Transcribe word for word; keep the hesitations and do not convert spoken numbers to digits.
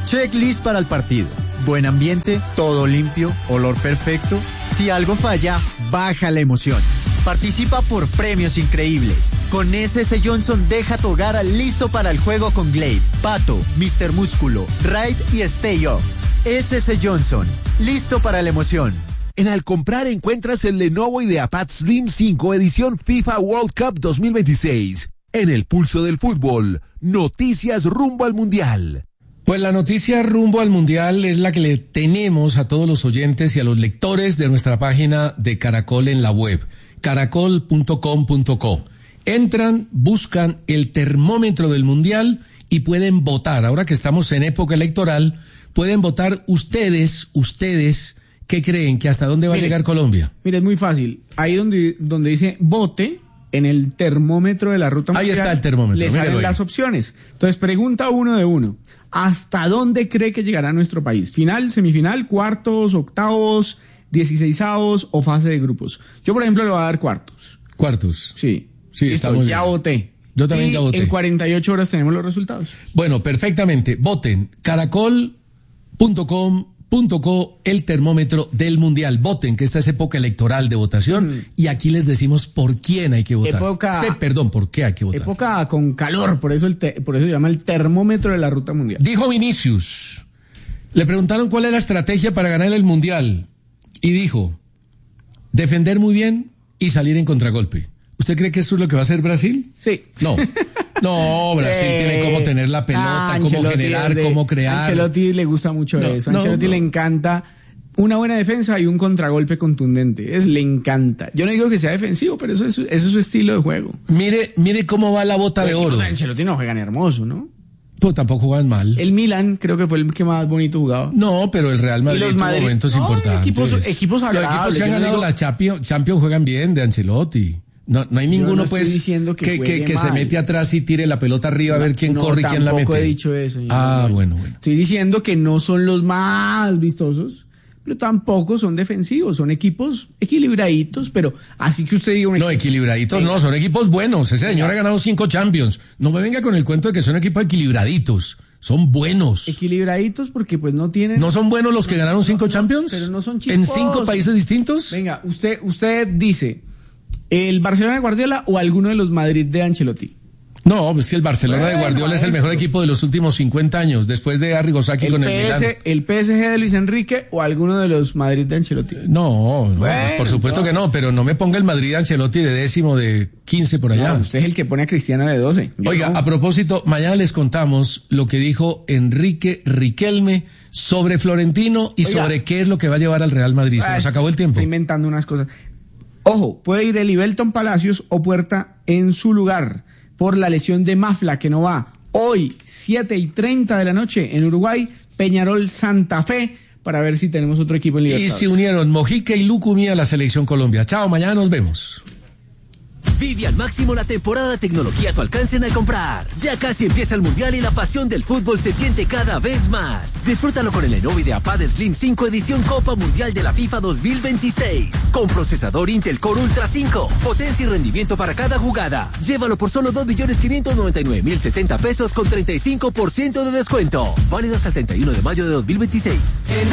Checklist para el partido. Buen ambiente, todo limpio, olor perfecto. Si algo falla, baja la emoción. Participa por premios increíbles. Con S S Johnson deja tu hogar listo para el juego con Glade, Pato, mister Músculo, Raid y Stay Off. S S Johnson, listo para la emoción. En Al Comprar encuentras el Lenovo IdeaPad Slim cinco edición FIFA World Cup dos mil veintiséis. En el pulso del fútbol, noticias rumbo al Mundial. Pues la noticia rumbo al Mundial es la que le tenemos a todos los oyentes y a los lectores de nuestra página de Caracol en la web, caracol punto com punto co. Entran, buscan el termómetro del Mundial y pueden votar. Ahora que estamos en época electoral, pueden votar ustedes, ustedes, ¿qué creen? ¿Que hasta dónde va mire, a llegar Colombia? Mire, es muy fácil. Ahí donde, donde dice vote, en el termómetro de la ruta mundial. Ahí está el termómetro. Le salen las opciones. Entonces, pregunta uno de uno. ¿Hasta dónde cree que llegará nuestro país? ¿Final, semifinal, cuartos, octavos, dieciseisavos o fase de grupos? Yo, por ejemplo, le voy a dar cuartos. ¿Cuartos? Sí. Sí, Listo, está muy ya bien. voté. Yo también y ya voté. En cuarenta y ocho horas tenemos los resultados. Bueno, perfectamente. Voten. caracol punto com punto co, el termómetro del Mundial. Voten, que esta es época electoral de votación, mm. y aquí les decimos por quién hay que votar. Época, eh, perdón, por qué hay que votar. Época con calor, por eso, el te, por eso se llama el termómetro de la ruta mundial. Dijo Vinicius, le preguntaron cuál es la estrategia para ganar el Mundial, y dijo, defender muy bien y salir en contragolpe. ¿Usted cree que eso es lo que va a hacer Brasil? Sí. No. No, Brasil sí. tiene cómo tener la pelota, ah, cómo generar, de, cómo crear. A Ancelotti le gusta mucho no, eso. A Ancelotti no, no. le encanta una buena defensa y un contragolpe contundente. Es, le encanta. Yo no digo que sea defensivo, pero eso es, eso es su estilo de juego. Mire, mire cómo va la bota pero de oro. Ancelotti no juegan hermoso, ¿no? Pues tampoco juegan mal. El Milan creo que fue el que más bonito jugaba. No, pero el Real Madrid tuvo Madrid... momentos no, importantes. Equipos, equipos agradables. Los equipos que han ganado digo... la Champions, Champions juegan bien de Ancelotti. No, no hay ninguno no pues diciendo que, que, que, que se mete atrás y tire la pelota arriba no, a ver quién no, corre y quién la mete. Tampoco he dicho eso. Ah, bueno, bueno. Estoy diciendo que no son los más vistosos, pero tampoco son defensivos, son equipos equilibraditos, pero así que usted diga un equipo. No, equilibraditos venga. No, son equipos buenos. Ese señor venga. ha ganado cinco Champions. No me venga con el cuento de que son equipos equilibraditos. Son buenos. Equilibraditos porque pues no tienen... ¿No son buenos los que ganaron cinco no, Champions? Pero no son chistosos. ¿En cinco países distintos? Venga, usted, usted dice... ¿El Barcelona de Guardiola o alguno de los Madrid de Ancelotti? No, pues que el Barcelona bueno, de Guardiola maestro. es el mejor equipo de los últimos cincuenta años, después de Arrigosaki con el Milan. ¿El P S G de Luis Enrique o alguno de los Madrid de Ancelotti? No, no bueno, por supuesto entonces... que no, pero no me ponga el Madrid de Ancelotti de décimo, de quince por allá. No, usted es el que pone a Cristiano de doce. Yo Oiga, no. a propósito, mañana les contamos lo que dijo Enrique Riquelme sobre Florentino y Oiga. sobre qué es lo que va a llevar al Real Madrid. Se nos acabó el tiempo. Estoy inventando unas cosas. Ojo, puede ir Elivelton Palacios o Puerta en su lugar por la lesión de Mafla que no va. Hoy, siete y treinta de la noche en Uruguay, Peñarol Santa Fe, para ver si tenemos otro equipo en Libertadores. Y se unieron Mojica y Lucumí a la Selección Colombia. Chao, mañana nos vemos. Vive al máximo la temporada de tecnología a tu alcance en Al Comprar. Ya casi empieza el Mundial y la pasión del fútbol se siente cada vez más. Disfrútalo con el Lenovo IdeaPad Slim cinco edición Copa Mundial de la FIFA dos mil veintiséis. Con procesador Intel Core Ultra cinco. Potencia y rendimiento para cada jugada. Llévalo por solo dos millones quinientos noventa y nueve mil setenta pesos con treinta y cinco por ciento de descuento. Válido hasta el treinta y uno de mayo de dos mil veintiséis.